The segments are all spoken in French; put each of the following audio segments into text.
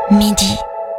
Midi.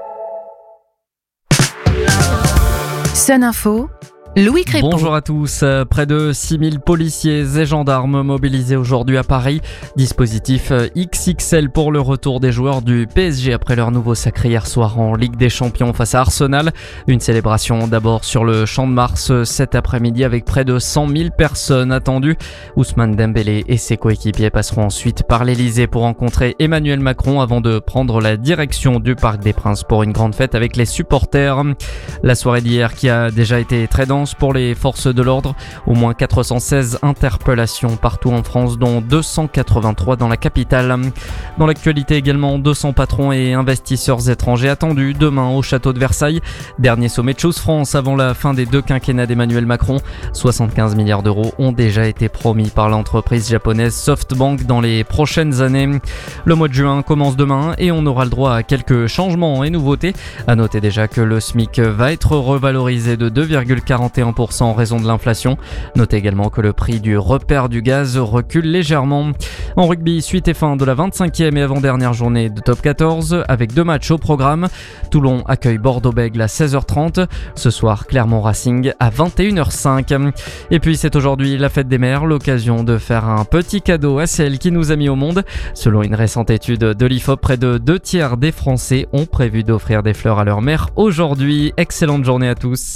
Sun Info, Louis Crépeau. Bonjour à tous. Près de 6000 policiers et gendarmes mobilisés aujourd'hui à Paris. Dispositif XXL pour le retour des joueurs du PSG après leur nouveau sacré hier soir en Ligue des Champions face à Arsenal. Une célébration d'abord sur le Champ de Mars cet après-midi avec près de 100 000 personnes attendues. Ousmane Dembélé et ses coéquipiers passeront ensuite par l'Elysée pour rencontrer Emmanuel Macron avant de prendre la direction du Parc des Princes pour une grande fête avec les supporters. La soirée d'hier qui a déjà été très dense pour les forces de l'ordre. Au moins 416 interpellations partout en France, dont 283 dans la capitale. Dans l'actualité également, 200 patrons et investisseurs étrangers attendus demain au château de Versailles. Dernier sommet de Choose France avant la fin des 2 quinquennats d'Emmanuel Macron. 75 milliards d'euros ont déjà été promis par l'entreprise japonaise SoftBank dans les prochaines années. Le mois de juin commence demain et on aura le droit à quelques changements et nouveautés. À noter déjà que le SMIC va être revalorisé de 2,41% en raison de l'inflation. Notez également que le prix du repère du gaz recule légèrement. En rugby, suite et fin de la 25e et avant-dernière journée de Top 14 avec 2 matchs au programme. Toulon accueille Bordeaux-Bègles à 16h30. Ce soir, Clermont Racing à 21h05. Et puis c'est aujourd'hui la fête des mères, l'occasion de faire un petit cadeau à celle qui nous a mis au monde. Selon une récente étude de l'IFOP, près de 2/3 des Français ont prévu d'offrir des fleurs à leur mère aujourd'hui. Excellente journée à tous.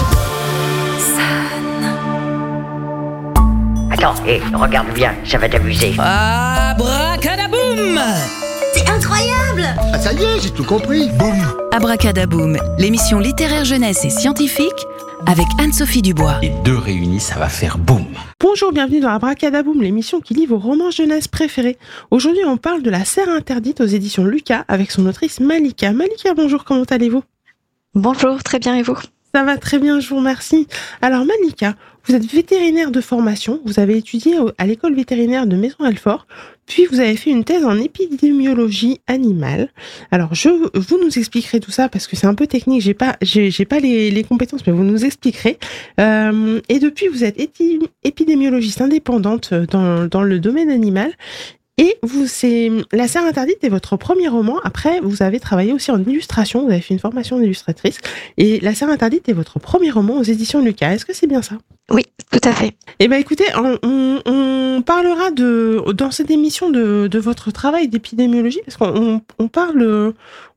Attends, regarde bien, ça va t'amuser. Abracadaboum! C'est incroyable! Ah ça y est, j'ai tout compris. Boum! Abracadaboum, l'émission littéraire jeunesse et scientifique avec Anne-Sophie Dubois. Les deux réunis, ça va faire boum! Bonjour, bienvenue dans Abracadaboum, l'émission qui lit vos romans jeunesse préférés. Aujourd'hui, on parle de La Serre interdite aux éditions Lucas avec son autrice Malika. Malika, bonjour, comment allez-vous? Bonjour, très bien, et vous? Ça va très bien, je vous remercie. Alors Malika, vous êtes vétérinaire de formation, vous avez étudié à l'école vétérinaire de Maison-Alfort, puis vous avez fait une thèse en épidémiologie animale. Alors vous nous expliquerez tout ça parce que c'est un peu technique, j'ai pas les compétences, mais vous nous expliquerez. Et depuis, vous êtes épidémiologiste indépendante dans le domaine animal. Et La Serre interdite est votre premier roman. Après, vous avez travaillé aussi en illustration. Vous avez fait une formation d'illustratrice. Et La Serre interdite est votre premier roman aux éditions Lucas. Est-ce que c'est bien ça? Oui, tout à fait. Eh bien, écoutez, on parlera dans cette émission de votre travail d'épidémiologie, parce qu'on parle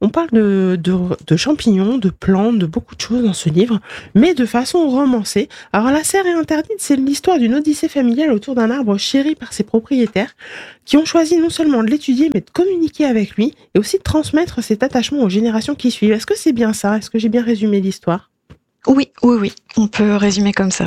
de champignons, de plantes, de beaucoup de choses dans ce livre, mais de façon romancée. Alors, La Serre interdite, c'est l'histoire d'une odyssée familiale autour d'un arbre chéri par ses propriétaires, qui ont choisi non seulement de l'étudier, mais de communiquer avec lui, et aussi de transmettre cet attachement aux générations qui suivent. Est-ce que c'est bien ça? Est-ce que j'ai bien résumé l'histoire? Oui, on peut résumer comme ça.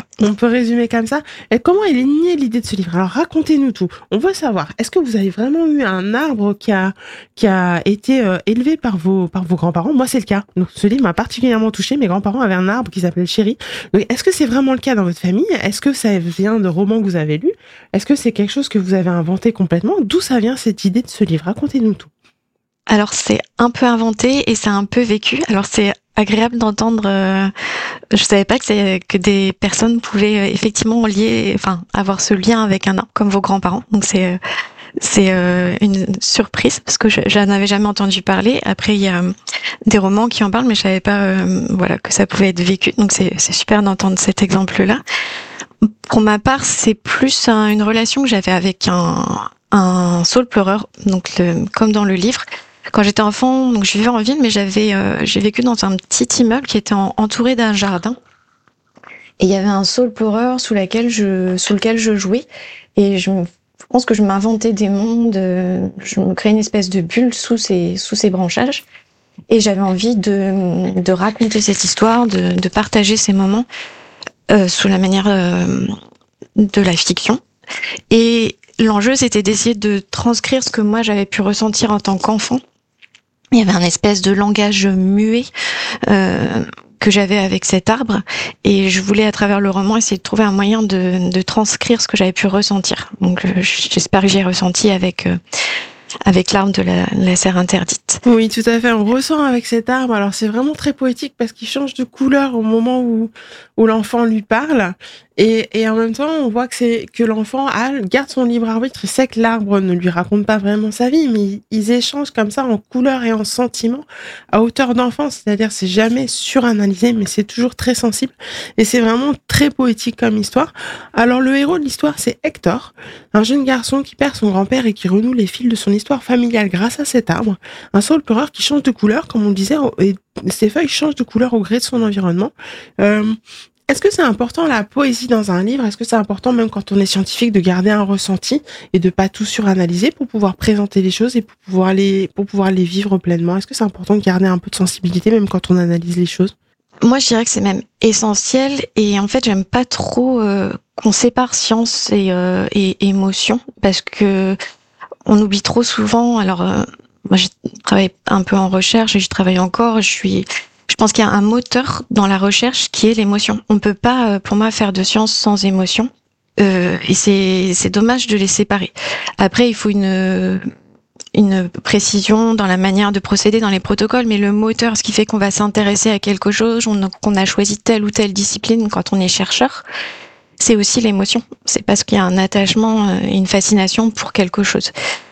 Et comment est née l'idée de ce livre? Alors, racontez-nous tout. On veut savoir, est-ce que vous avez vraiment eu un arbre qui a été élevé par vos grands-parents? Moi, c'est le cas. Donc, ce livre m'a particulièrement touchée. Mes grands-parents avaient un arbre qui s'appelait le Chéri. Donc, est-ce que c'est vraiment le cas dans votre famille? Est-ce que ça vient de romans que vous avez lus? Est-ce que c'est quelque chose que vous avez inventé complètement? D'où ça vient cette idée de ce livre? Racontez-nous tout. Alors, c'est un peu inventé et c'est un peu vécu. Alors, c'est agréable d'entendre. Je savais pas que des personnes pouvaient effectivement avoir ce lien avec un arbre comme vos grands-parents. Donc c'est une surprise parce que j'en avais jamais entendu parler. Après il y a des romans qui en parlent, mais je savais pas que ça pouvait être vécu. Donc c'est super d'entendre cet exemple-là. Pour ma part, c'est plus une relation que j'avais avec un saule pleureur. Donc comme dans le livre. Quand j'étais enfant, donc je vivais en ville, mais j'ai vécu dans un petit immeuble qui était entouré d'un jardin. Et il y avait un saule pleureur sous lequel je jouais. Et je pense que je m'inventais des mondes, je me créais une espèce de bulle sous ces branchages. Et j'avais envie de raconter cette histoire, de partager ces moments sous la manière de la fiction. Et l'enjeu, c'était d'essayer de transcrire ce que moi j'avais pu ressentir en tant qu'enfant. Il y avait un espèce de langage muet que j'avais avec cet arbre, et je voulais à travers le roman essayer de trouver un moyen de transcrire ce que j'avais pu ressentir. Donc j'espère que j'ai ressenti avec l'arbre de la serre interdite. Oui, tout à fait. On ressent avec cet arbre. Alors, c'est vraiment très poétique parce qu'il change de couleur au moment où l'enfant lui parle. Et en même temps, on voit que l'enfant garde son libre arbitre. Il sait que l'arbre ne lui raconte pas vraiment sa vie, mais ils échangent comme ça en couleurs et en sentiments à hauteur d'enfant. C'est-à-dire, c'est jamais suranalysé, mais c'est toujours très sensible. Et c'est vraiment très poétique comme histoire. Alors, le héros de l'histoire, c'est Hector, un jeune garçon qui perd son grand-père et qui renoue les fils de son histoire familiale grâce à cet arbre. Un saule pleureur qui change de couleur, comme on le disait, et ses feuilles changent de couleur au gré de son environnement. Est-ce que c'est important la poésie dans un livre? Est-ce que c'est important, même quand on est scientifique, de garder un ressenti et de pas tout suranalyser pour pouvoir présenter les choses et pour pouvoir les vivre pleinement? Est-ce que c'est important de garder un peu de sensibilité même quand on analyse les choses? Moi, je dirais que c'est même essentiel. Et en fait, j'aime pas trop qu'on sépare science et émotion, parce que on oublie trop souvent. Alors, moi, j'ai travaillé un peu en recherche et je travaille encore. Je pense qu'il y a un moteur dans la recherche qui est l'émotion. On peut pas, pour moi, faire de science sans émotion. Et c'est dommage de les séparer. Après, il faut une précision dans la manière de procéder dans les protocoles, mais le moteur, ce qui fait qu'on va s'intéresser à quelque chose, qu'on a choisi telle ou telle discipline quand on est chercheur, c'est aussi l'émotion. C'est parce qu'il y a un attachement et une fascination pour quelque chose.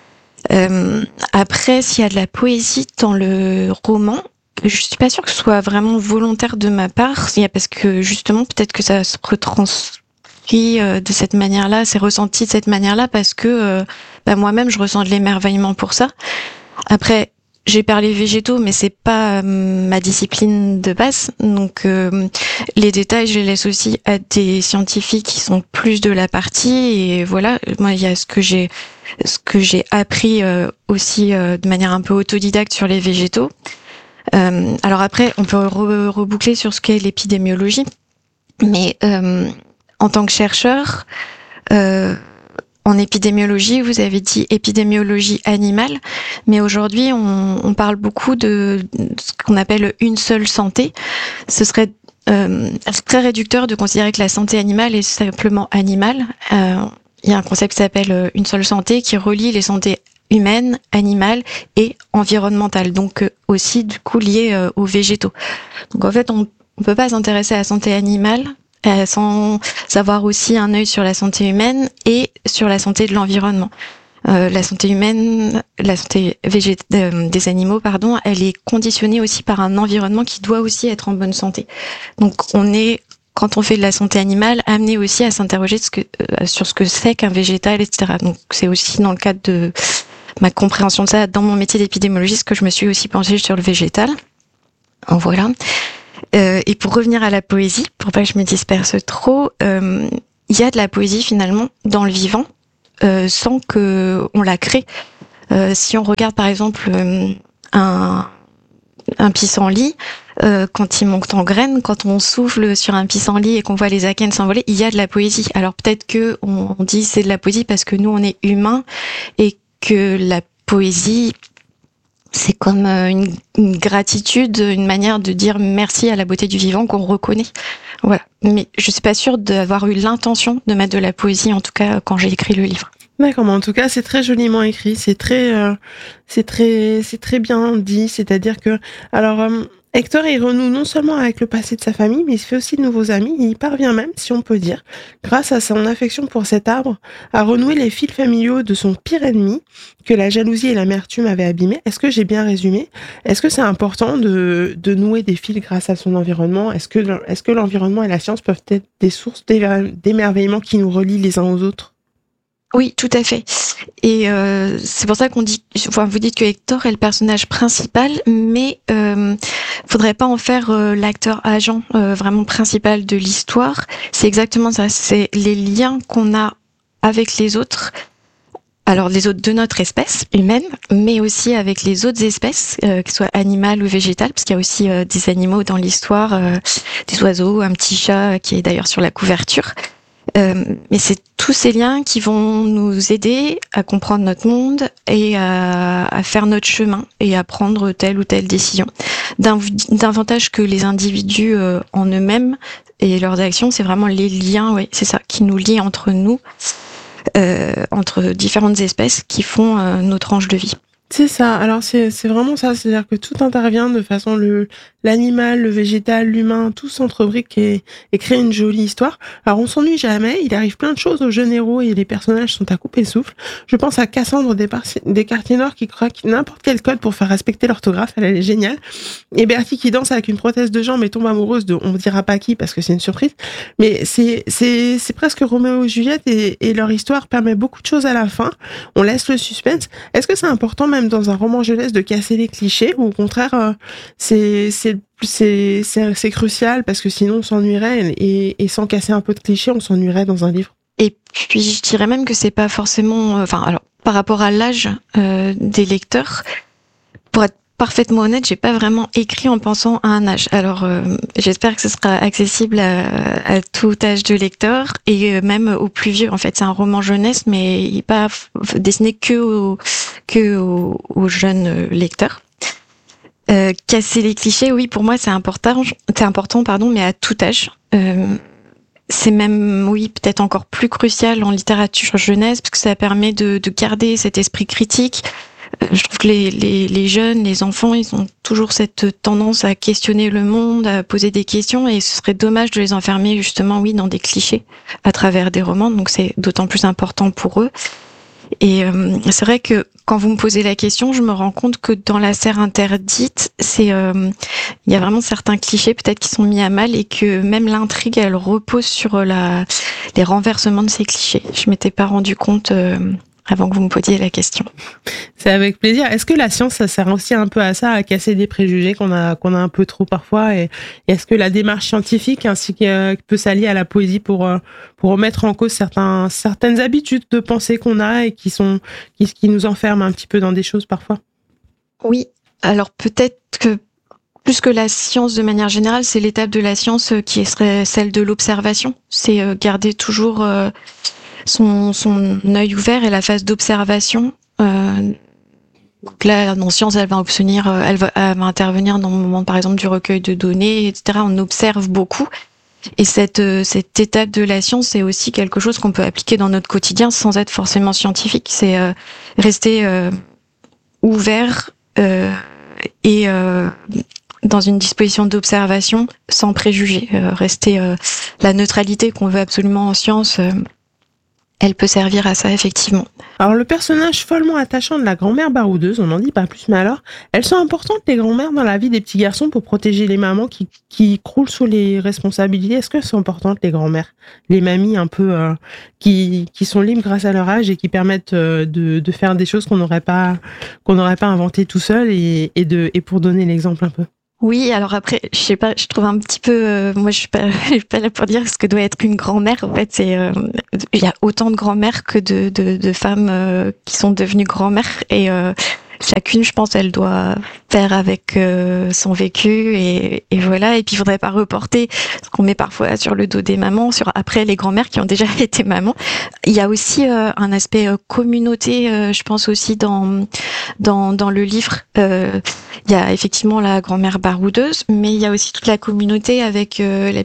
Après, s'il y a de la poésie dans le roman, je suis pas sûre que ce soit vraiment volontaire de ma part, parce que justement, peut-être que ça se retranscrit de cette manière-là, c'est ressenti de cette manière-là, parce que moi-même, je ressens de l'émerveillement pour ça. Après, j'ai parlé végétaux, mais c'est pas ma discipline de base, donc les détails, je les laisse aussi à des scientifiques qui sont plus de la partie. Et voilà, moi, il y a ce que j'ai appris aussi de manière un peu autodidacte sur les végétaux. Alors après, on peut reboucler sur ce qu'est l'épidémiologie, mais en tant que chercheur, en épidémiologie, vous avez dit épidémiologie animale, mais aujourd'hui, on parle beaucoup de ce qu'on appelle une seule santé. Ce serait très réducteur de considérer que la santé animale est simplement animale. Il y a un concept qui s'appelle une seule santé qui relie les santé humaine, animale et environnementale, donc aussi du coup lié aux végétaux. Donc en fait, on peut pas s'intéresser à la santé animale sans avoir aussi un œil sur la santé humaine et sur la santé de l'environnement. La santé humaine, la santé des animaux, elle est conditionnée aussi par un environnement qui doit aussi être en bonne santé. Donc on est, quand on fait de la santé animale, amené aussi à s'interroger sur ce que c'est qu'un végétal, etc. Donc c'est aussi dans le cadre de ma compréhension de ça, dans mon métier d'épidémiologiste, que je me suis aussi penchée sur le végétal. Donc voilà. Et pour revenir à la poésie, pour pas que je me disperse trop, il y a de la poésie finalement dans le vivant, sans que on la crée. Si on regarde par exemple un pissenlit, quand il monte en graines, quand on souffle sur un pissenlit et qu'on voit les akènes s'envoler, il y a de la poésie. Alors peut-être que on dit c'est de la poésie parce que nous on est humains et que la poésie, c'est comme une gratitude, une manière de dire merci à la beauté du vivant qu'on reconnaît. Voilà. Mais je suis pas sûre d'avoir eu l'intention de mettre de la poésie, en tout cas quand j'ai écrit le livre. D'accord, mais en tout cas, c'est très joliment écrit, c'est très bien dit. C'est-à-dire que, alors, Hector, il renoue non seulement avec le passé de sa famille, mais il se fait aussi de nouveaux amis. Il parvient même, si on peut dire, grâce à son affection pour cet arbre, à renouer les fils familiaux de son pire ennemi, que la jalousie et l'amertume avaient abîmé. Est-ce que j'ai bien résumé? Est-ce que c'est important de nouer des fils grâce à son environnement? Est-ce que l'environnement et la science peuvent être des sources d'émerveillement qui nous relient les uns aux autres? Oui, tout à fait. Et c'est pour ça qu'on dit, vous dites que Hector est le personnage principal, mais faudrait pas en faire l'acteur agent vraiment principal de l'histoire. C'est exactement ça. C'est les liens qu'on a avec les autres. Alors les autres de notre espèce humaine, mais aussi avec les autres espèces, qu'elles soient animales ou végétales, parce qu'il y a aussi des animaux dans l'histoire, des oiseaux, un petit chat qui est d'ailleurs sur la couverture. Mais c'est tous ces liens qui vont nous aider à comprendre notre monde et à faire notre chemin et à prendre telle ou telle décision. Davantage que les individus en eux-mêmes et leurs actions, c'est vraiment les liens, c'est ça, qui nous lient entre nous, entre différentes espèces qui font notre tranche de vie. C'est ça. Alors c'est vraiment ça. C'est-à-dire que tout intervient de façon l'animal, le végétal, l'humain, tout s'entrebrique et crée une jolie histoire. Alors on s'ennuie jamais, il arrive plein de choses aux jeunes héros et les personnages sont à couper le souffle. Je pense à Cassandre des Quartiers Nord qui craque n'importe quel code pour faire respecter l'orthographe, elle est géniale. Et Bertie qui danse avec une prothèse de jambe et tombe amoureuse de on ne dira pas qui parce que c'est une surprise. Mais c'est presque Roméo et Juliette et leur histoire permet beaucoup de choses à la fin. On laisse le suspense. Est-ce que c'est important même dans un roman jeunesse de casser les clichés ou au contraire c'est crucial parce que sinon on s'ennuierait et sans casser un peu de clichés on s'ennuierait dans un livre. Et puis je dirais même que c'est pas forcément, alors par rapport à l'âge des lecteurs, pour être parfaitement honnête, j'ai pas vraiment écrit en pensant à un âge. Alors j'espère que ce sera accessible à tout âge de lecteur et même aux plus vieux. En fait, c'est un roman jeunesse, mais il n'est pas destiné que aux jeunes lecteurs. Casser les clichés, oui, pour moi c'est important, mais à tout âge. C'est même, oui, peut-être encore plus crucial en littérature jeunesse parce que ça permet de garder cet esprit critique. Je trouve que les jeunes, les enfants, ils ont toujours cette tendance à questionner le monde, à poser des questions et ce serait dommage de les enfermer justement, oui, dans des clichés à travers des romans. Donc c'est d'autant plus important pour eux. Et c'est vrai que quand vous me posez la question, je me rends compte que dans La Serre interdite, il y a vraiment certains clichés peut-être qui sont mis à mal et que même l'intrigue, elle repose sur les renversements de ces clichés. Je m'étais pas rendu compte avant que vous me posiez la question. C'est avec plaisir. Est-ce que la science, ça sert aussi un peu à ça, à casser des préjugés qu'on a un peu trop parfois et est-ce que la démarche scientifique ainsi que peut s'allier à la poésie pour remettre en cause certaines habitudes de pensée qu'on a et qui nous enferment un petit peu dans des choses parfois? Oui. Alors peut-être que plus que la science de manière générale, c'est l'étape de la science qui serait celle de l'observation. C'est garder toujours son œil ouvert et la phase d'observation. Donc là, dans science, elle va intervenir dans le moment, par exemple, du recueil de données, etc. On observe beaucoup. Et cette étape de la science, c'est aussi quelque chose qu'on peut appliquer dans notre quotidien sans être forcément scientifique. C'est rester ouvert et dans une disposition d'observation sans préjugés. Rester la neutralité qu'on veut absolument en science. Elle peut servir à ça, effectivement. Alors, le personnage follement attachant de la grand-mère baroudeuse, on n'en dit pas plus, mais alors, elles sont importantes, les grand-mères, dans la vie des petits garçons pour protéger les mamans qui croulent sous les responsabilités. Est-ce qu'elles sont importantes, les grand-mères? Les mamies un peu qui sont libres grâce à leur âge et qui permettent de faire des choses qu'on n'aurait pas inventées tout seul et pour donner l'exemple un peu. Oui, alors après, je sais pas, je trouve un petit peu, moi je suis pas là pour dire ce que doit être une grand-mère. En fait, il y a autant de grand-mères que de femmes qui sont devenues grand-mères et chacune, je pense, elle doit faire avec son vécu et voilà. Et puis, il faudrait pas reporter ce qu'on met parfois sur le dos des mamans, après les grand-mères qui ont déjà été mamans. Il y a aussi un aspect communauté, je pense aussi dans le livre. Il y a effectivement la grand-mère baroudeuse, mais il y a aussi toute la communauté avec la